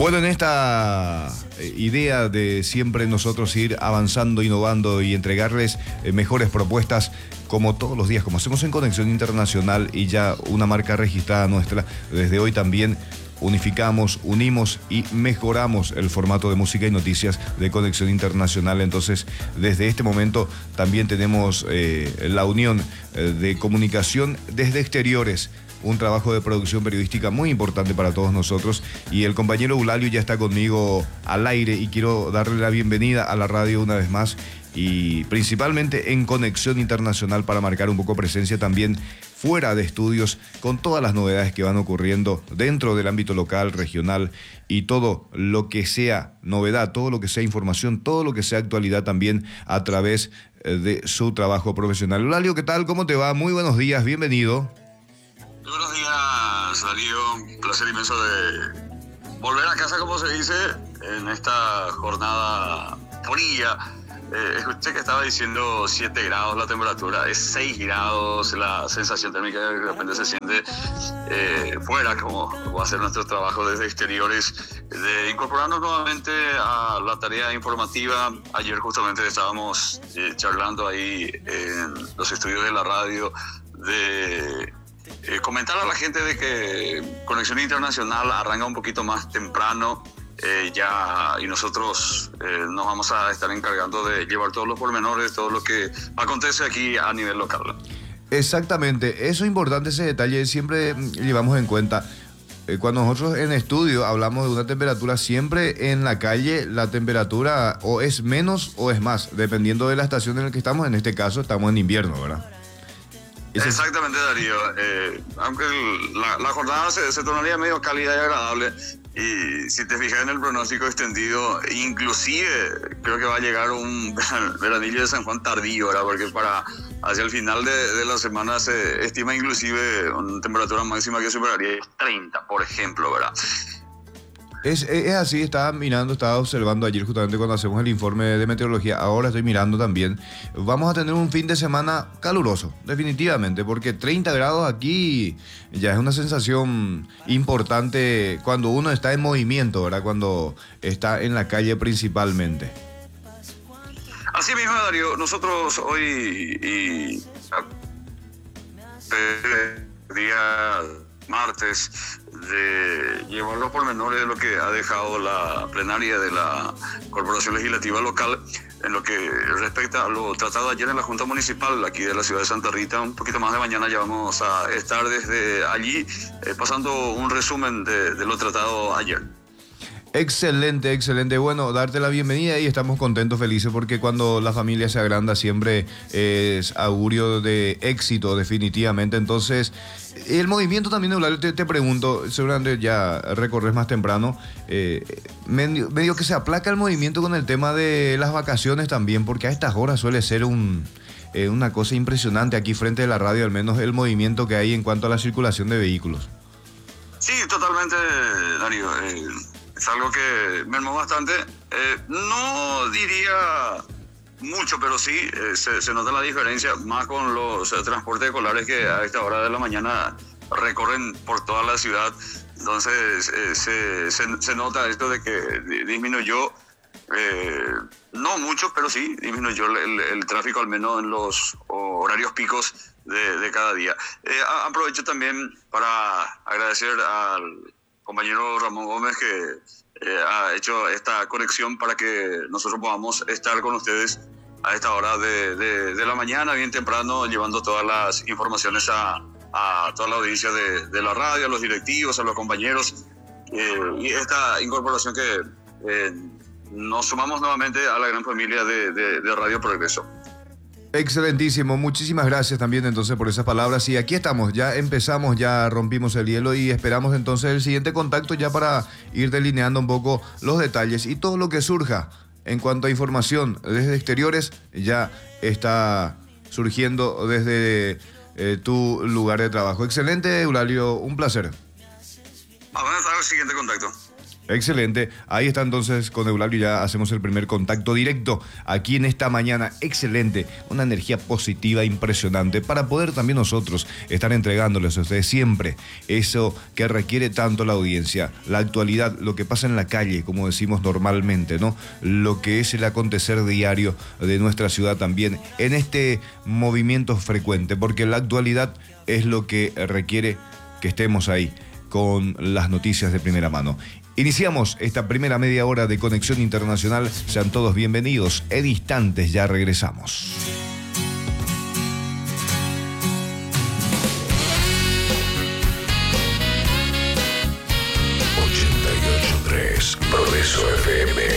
Bueno, en esta idea de siempre nosotros ir avanzando, innovando y entregarles mejores propuestas, como todos los días, como hacemos en Conexión Internacional y ya una marca registrada nuestra, desde hoy también unificamos, unimos y mejoramos el formato de música y noticias de Conexión Internacional. Entonces, desde este momento también tenemos la unión de comunicación desde exteriores. Un trabajo de producción periodística muy importante para todos nosotros. Y el compañero Eulalio ya está conmigo al aire y quiero darle la bienvenida a la radio una vez más. Y principalmente en Conexión Internacional para marcar un poco presencia también fuera de estudios con todas las novedades que van ocurriendo dentro del ámbito local, regional y todo lo que sea novedad, todo lo que sea información, todo lo que sea actualidad también a través de su trabajo profesional. Eulalio, ¿qué tal? ¿Cómo te va? Muy buenos días, bienvenido. Buenos días, Darío. Un placer inmenso de volver a casa, como se dice, en esta jornada fría. Escuché que estaba diciendo 7 grados la temperatura, es 6 grados la sensación térmica, que de repente se siente fuera, como va a ser nuestro trabajo desde exteriores, de incorporarnos nuevamente a la tarea informativa. Ayer justamente estábamos charlando ahí en los estudios de la radio de comentar a la gente de que Conexión Internacional arranca un poquito más temprano ya, y nosotros nos vamos a estar encargando de llevar todos los pormenores, todo lo que acontece aquí a nivel local. Exactamente, eso es importante, ese detalle siempre llevamos en cuenta. Cuando nosotros en estudio hablamos de una temperatura, siempre en la calle la temperatura o es menos o es más, dependiendo de la estación en la que estamos. En este caso estamos en invierno, ¿verdad? Exactamente, Darío. Aunque la jornada se tornaría medio cálida y agradable, y si te fijas en el pronóstico extendido, inclusive creo que va a llegar un veranillo de San Juan tardío, ¿verdad? Porque hacia el final de la semana se estima inclusive una temperatura máxima que superaría 30, por ejemplo, ¿verdad? Es así, estaba observando ayer justamente cuando hacemos el informe de meteorología. Ahora estoy mirando también. Vamos a tener un fin de semana caluroso, definitivamente, porque 30 grados aquí ya es una sensación importante cuando uno está en movimiento, ¿verdad? Cuando está en la calle principalmente. Así mismo, Darío, nosotros hoy día martes de llevar los pormenores de lo que ha dejado la plenaria de la Corporación Legislativa Local en lo que respecta a lo tratado ayer en la Junta Municipal aquí de la ciudad de Santa Rita. Un poquito más de mañana ya vamos a estar desde allí pasando un resumen de lo tratado ayer. Excelente, excelente. Bueno, darte la bienvenida y estamos contentos, felices, porque cuando la familia se agranda siempre es augurio de éxito, definitivamente. Entonces, el movimiento también, Eulalio, te pregunto, seguramente ya recorres más temprano, medio que se aplaca el movimiento con el tema de las vacaciones también, porque a estas horas suele ser una cosa impresionante aquí frente a la radio, al menos el movimiento que hay en cuanto a la circulación de vehículos. Sí, totalmente, Darío. Es algo que mermó bastante. No diría mucho, pero sí se nota la diferencia, más con los transportes escolares que a esta hora de la mañana recorren por toda la ciudad. Entonces se nota esto de que disminuyó, no mucho, pero sí disminuyó el tráfico, al menos en los horarios picos de cada día. Aprovecho también para agradecer al compañero Ramón Gómez, que ha hecho esta conexión para que nosotros podamos estar con ustedes a esta hora de la mañana, bien temprano, llevando todas las informaciones a toda la audiencia de la radio, a los directivos, a los compañeros, y esta incorporación que nos sumamos nuevamente a la gran familia de Radio Progreso. Excelentísimo, muchísimas gracias también entonces por esas palabras. Y aquí estamos, ya empezamos, ya rompimos el hielo y esperamos entonces el siguiente contacto ya para ir delineando un poco los detalles y todo lo que surja en cuanto a información desde exteriores ya está surgiendo desde tu lugar de trabajo. Excelente, Eulalio, un placer. Vamos a estar el siguiente contacto. Excelente. Ahí está entonces con Eulalio, ya hacemos el primer contacto directo aquí en esta mañana. Excelente, una energía positiva impresionante para poder también nosotros estar entregándoles a ustedes siempre eso que requiere tanto la audiencia, la actualidad, lo que pasa en la calle, como decimos normalmente, ¿no? Lo que es el acontecer diario de nuestra ciudad también en este movimiento frecuente, porque la actualidad es lo que requiere que estemos ahí con las noticias de primera mano. Iniciamos esta primera media hora de Conexión Internacional. Sean todos bienvenidos. En instantes ya regresamos. 88.3 Progreso FM.